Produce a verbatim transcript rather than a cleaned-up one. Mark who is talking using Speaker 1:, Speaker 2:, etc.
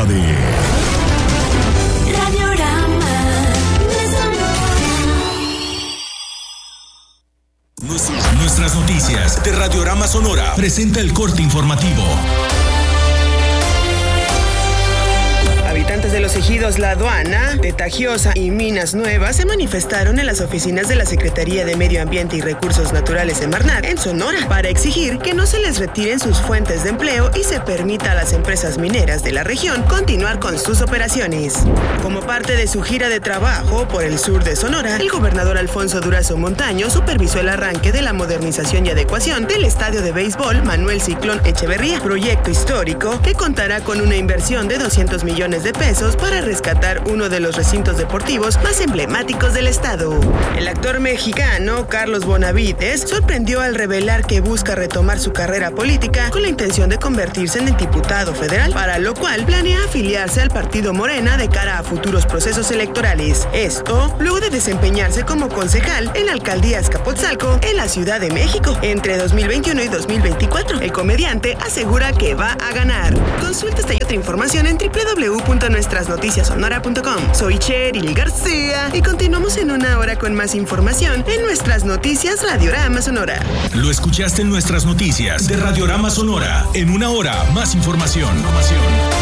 Speaker 1: hora de
Speaker 2: Radiorama.
Speaker 3: Nuestras noticias de Radiorama Sonora presenta el corte informativo.
Speaker 4: Habitantes de los ejidos La Aduana, de Tagiosa y Minas Nuevas se manifestaron en las oficinas de la Secretaría de Medio Ambiente y Recursos Naturales de Marnat, en Sonora, para exigir que no se les retiren sus fuentes de empleo y se permita a las empresas mineras de la región continuar con sus operaciones. Como parte de su gira de trabajo por el sur de Sonora, el gobernador Alfonso Durazo Montaño supervisó el arranque de la modernización y adecuación del estadio de béisbol Manuel Ciclón Echeverría, proyecto histórico que contará con una inversión de doscientos millones de pesos para rescatar uno de los recintos deportivos más emblemáticos del estado. El actor mexicano Carlos Bonavides sorprendió al revelar que busca retomar su carrera política con la intención de convertirse en el diputado federal, para lo cual planea afiliarse al partido Morena de cara a futuros procesos electorales. Esto luego de desempeñarse como concejal en la alcaldía Azcapotzalco en la Ciudad de México entre dos mil veintiuno y dos mil veinticuatro. El comediante asegura que va a ganar. Consulta esta y otra información en doble u doble u doble u punto nuestras noticias sonora punto com. Soy Cheryl García y continuamos en una hora con más información en Nuestras Noticias Radiorama Sonora.
Speaker 3: Lo escuchaste en Nuestras Noticias de Radiorama Sonora. En una hora, más información.